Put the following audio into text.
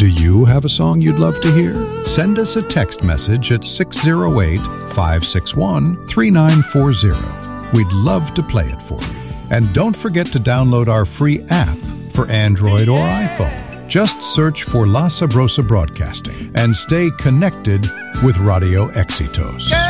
Do you have a song you'd love to hear? Send us a text message at 608-561-3940. We'd love to play it for you. And don't forget to download our free app for Android or iPhone. Just search for La Sabrosa Broadcasting and stay connected with Radio Éxitos.